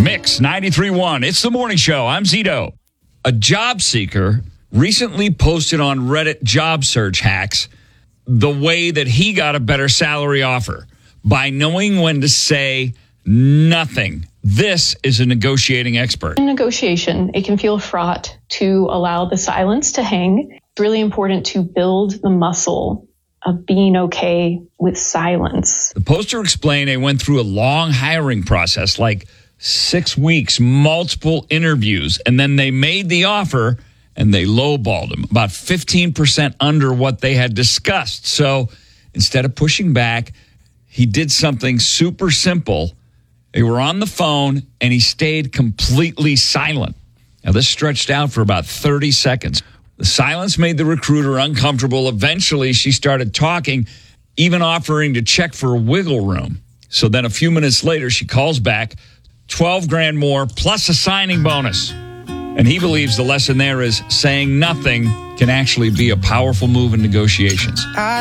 Mix 93.1. It's the morning show. I'm Zito. A job seeker recently posted on Reddit job search hacks the way that he got a better salary offer by knowing when to say nothing. This is a negotiating expert. In negotiation, it can feel fraught to allow the silence to hang. It's really important to build the muscle of being okay with silence. The poster explained they went through a long hiring process, like 6 weeks, multiple interviews, and then they made the offer and they lowballed him, about 15% under what they had discussed. So instead of pushing back, he did something super simple. They were on the phone and he stayed completely silent. Now, this stretched out for about 30 seconds. The silence made the recruiter uncomfortable. Eventually, she started talking, even offering to check for wiggle room. So then a few minutes later, she calls back, $12,000 more plus a signing bonus. And he believes the lesson there is saying nothing can actually be a powerful move in negotiations.